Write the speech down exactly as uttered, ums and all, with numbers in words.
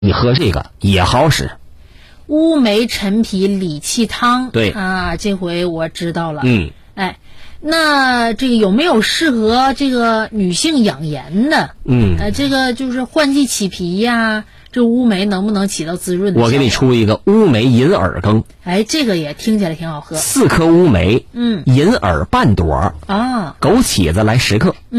你喝这个也好使。 乌梅陈皮理气汤， 对啊，这回我知道了。 嗯， 哎，那这个有没有适合这个女性养颜的？ 嗯， 呃，这个就是换季起皮呀，这乌梅能不能起到滋润的效果？ 我给你出一个乌梅银耳羹。 哎，这个也听起来挺好喝。 四颗乌梅， 嗯， 银耳半朵， 啊， 枸杞子来十克。